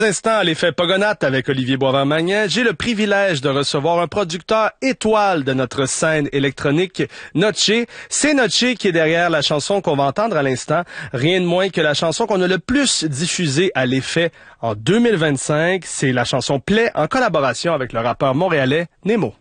Instant à l'effet Pogonatte avec Olivier Boisvert-Magnan, j'ai le privilège de recevoir un producteur étoile de notre scène électronique, Notché. C'est Notché qui est derrière la chanson qu'on va entendre à l'instant. Rien de moins que la chanson qu'on a le plus diffusée à l'effet en 2025. C'est la chanson Play en collaboration avec le rappeur montréalais Nemo.